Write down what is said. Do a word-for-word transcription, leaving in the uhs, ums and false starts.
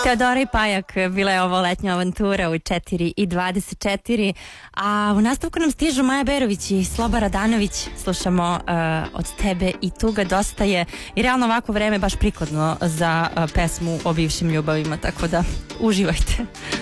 Teodora i Pajak, bila je ovo letnja avantura u četiri i dvadeset četiri, a u nastavku nam stižu Maja Berović i Sloba Radanović. Slušamo uh, Od tebe i tuga dosta je, i realno ovako vreme baš prikladno za uh, pesmu o bivšim ljubavima, tako da uživajte.